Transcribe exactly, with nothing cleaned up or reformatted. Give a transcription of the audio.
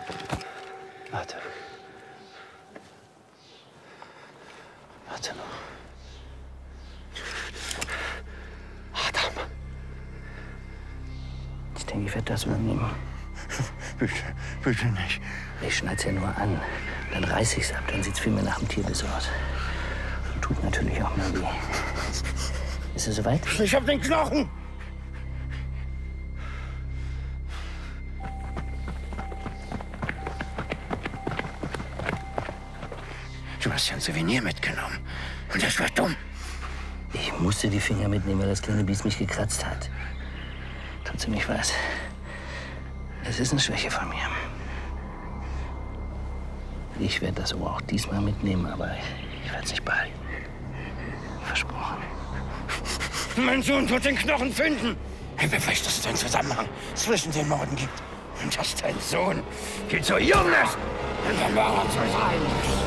Warte. Warte noch. Adam. Ich denke, ich werde das übernehmen. Bitte, bitte nicht. Ich schneid's ja nur an. Dann reiß ich's ab, dann sieht's viel mehr nach dem Tierbesort. Und tut natürlich auch mal weh. Ist es soweit? Ich hab den Knochen! Du hast ja ein Souvenir mitgenommen. Und das war dumm. Ich musste die Finger mitnehmen, weil das kleine Biest mich gekratzt hat. Trotzdem, ich weiß, es ist eine Schwäche von mir. Ich werde das Ohr auch diesmal mitnehmen, aber ich werde es nicht behalten. Versprochen. Mein Sohn wird den Knochen finden. Ich befürchte, dass es einen Zusammenhang zwischen den Morden gibt. Und dass dein Sohn viel zu jung ist, um ein Mörder zu sein.